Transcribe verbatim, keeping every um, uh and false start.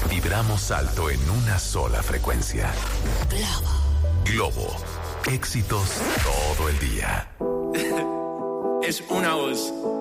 Vibramos alto en una sola frecuencia. Globo. Globo. Éxitos todo el día. Es una voz.